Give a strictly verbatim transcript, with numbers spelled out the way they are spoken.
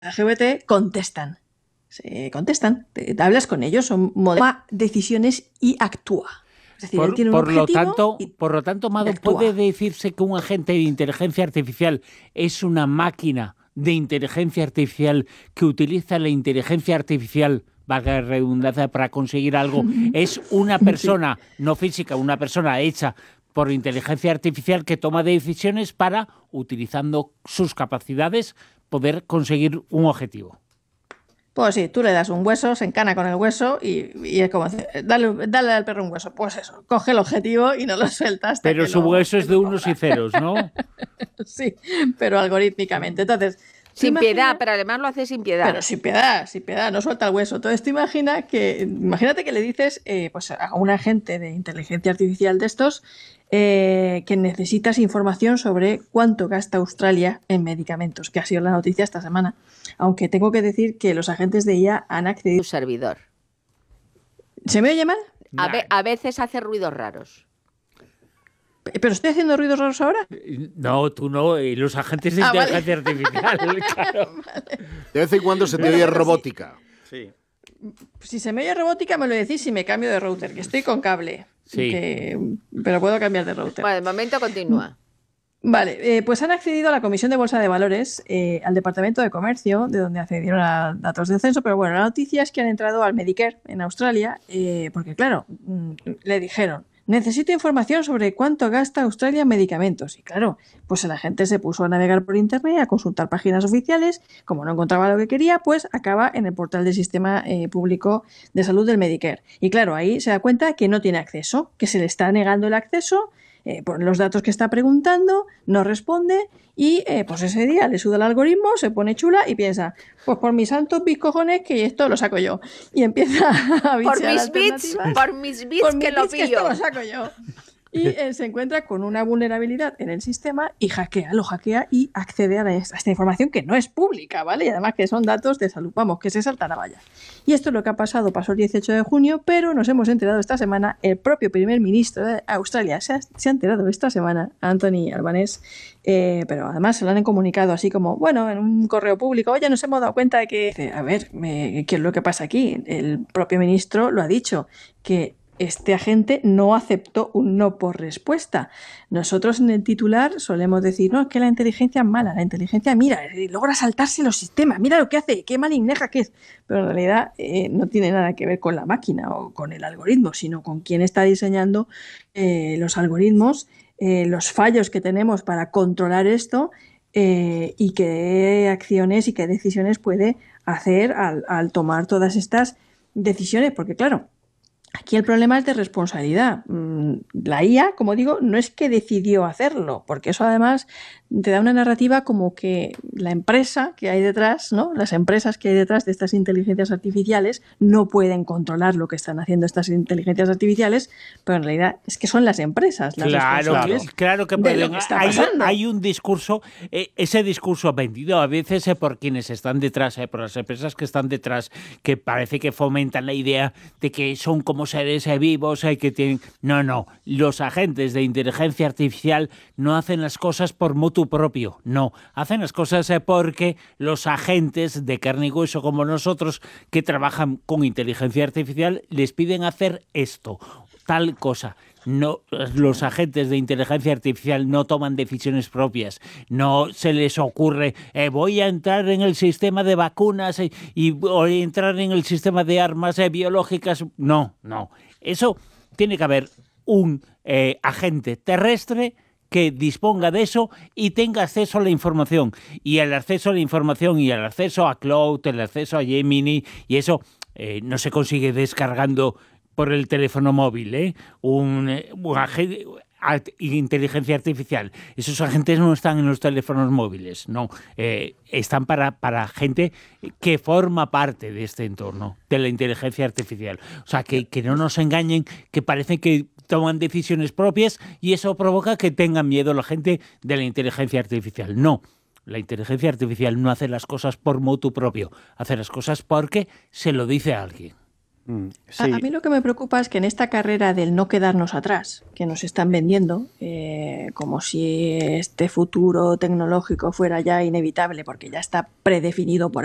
L G B T contestan. Se contestan, te, te hablas con ellos, son toma decisiones y actúa. Es decir, por, él tiene un por objetivo lo tanto, y, por lo tanto, Mado, ¿puede decirse que un agente de inteligencia artificial es una máquina de inteligencia artificial que utiliza la inteligencia artificial, valga la redundancia, para conseguir algo? Es una persona sí. no física, una persona hecha por inteligencia artificial que toma decisiones para, utilizando sus capacidades, poder conseguir un objetivo. Pues sí, tú le das un hueso, se encana con el hueso y, y es como, dale, dale al perro un hueso. Pues eso, coge el objetivo y no lo sueltas hasta Pero que su lo, hueso es de unos compra. y ceros, ¿no? Sí, pero algorítmicamente. Entonces, sin imagina, piedad, pero además lo hace sin piedad. Pero sin piedad, sin piedad, no suelta el hueso. Entonces, tú imagina que, imagínate que le dices eh, pues a un agente de inteligencia artificial de estos eh, que necesitas información sobre cuánto gasta Australia en medicamentos, que ha sido la noticia esta semana. Aunque tengo que decir que los agentes de I A han accedido... Tu servidor. ¿Se me oye mal? A, ve a veces hace ruidos raros. ¿Pero estoy haciendo ruidos raros ahora? No, tú no, y los agentes de ah, inteligencia vale. artificial, claro. Vale. De vez en cuando se te bueno, oye robótica. Sí. Si se me oye robótica, me lo decís si me cambio de router, que estoy con cable. Sí. Que... Pero puedo cambiar de router. Bueno, de momento continúa. Vale, eh, pues han accedido a la Comisión de Bolsa de Valores, eh, al Departamento de Comercio, de donde accedieron a datos de censo, pero bueno, la noticia es que han entrado al Medicare en Australia, eh, porque claro, le dijeron, necesito información sobre cuánto gasta Australia en medicamentos. Y claro, pues la gente se puso a navegar por internet, a consultar páginas oficiales, como no encontraba lo que quería, pues acaba en el portal del Sistema eh, Público de Salud del Medicare. Y claro, ahí se da cuenta que no tiene acceso, que se le está negando el acceso, Eh, por los datos que está preguntando, no responde y eh, pues ese día le suda el algoritmo, se pone chula y piensa, pues por mis santos bits cojones que esto lo saco yo. Y empieza a bichear por mis bits, por mis bits por que mis lo bits pillo. Que esto lo saco yo. Y eh, se encuentra con una vulnerabilidad en el sistema y hackea, lo hackea y accede a, la, a esta información que no es pública, ¿vale? Y además que son datos de salud, vamos, que se salta la valla. Y esto es lo que ha pasado, pasó el dieciocho de junio, pero nos hemos enterado esta semana, el propio primer ministro de Australia se ha, se ha enterado esta semana, Anthony Albanese, eh, pero además se lo han comunicado así como, bueno, en un correo público, oye, nos hemos dado cuenta de que, a ver, me, ¿qué es lo que pasa aquí? El propio ministro lo ha dicho, que este agente no aceptó un no por respuesta. Nosotros en el titular solemos decir, no, es que la inteligencia es mala, la inteligencia, mira, logra saltarse los sistemas, mira lo que hace, qué maligneja que es. Pero en realidad eh, no tiene nada que ver con la máquina o con el algoritmo, sino con quién está diseñando eh, los algoritmos, eh, los fallos que tenemos para controlar esto eh, y qué acciones y qué decisiones puede hacer al, al tomar todas estas decisiones, porque claro, aquí el problema es de responsabilidad. La I A, como digo, no es que decidió hacerlo, porque eso además te da una narrativa como que la empresa que hay detrás, ¿no? Las empresas que hay detrás de estas inteligencias artificiales no pueden controlar lo que están haciendo estas inteligencias artificiales, pero en realidad es que son las empresas las claro, responsables claro que pueden. de lo que está hay, pasando. Hay un discurso, eh, ese discurso vendido a veces eh, por quienes están detrás, eh, por las empresas que están detrás, que parece que fomentan la idea de que son como seres eh, vivos, eh, que tienen... No, no, los agentes de inteligencia artificial no hacen las cosas por motu propio, no, hacen las cosas eh, porque los agentes de carne y hueso como nosotros que trabajan con inteligencia artificial les piden hacer esto, tal cosa. No, los agentes de inteligencia artificial no toman decisiones propias, no se les ocurre eh, voy a entrar en el sistema de vacunas eh, y voy a entrar en el sistema de armas eh, biológicas. No, no, eso tiene que haber un eh, agente terrestre que disponga de eso y tenga acceso a la información. Y el acceso a la información y el acceso a Cloud, el acceso a Gemini, y eso eh, no se consigue descargando por el teléfono móvil, ¿eh? Un, un agente, inteligencia artificial. Esos agentes no están en los teléfonos móviles, no. Eh, están para, para gente que forma parte de este entorno, de la inteligencia artificial. O sea, que, que no nos engañen, que parece que toman decisiones propias y eso provoca que tengan miedo la gente de la inteligencia artificial. No, la inteligencia artificial no hace las cosas por motu propio, hace las cosas porque se lo dice a alguien. Sí. A, a mí lo que me preocupa es que en esta carrera del no quedarnos atrás, que nos están vendiendo, eh, como si este futuro tecnológico fuera ya inevitable porque ya está predefinido por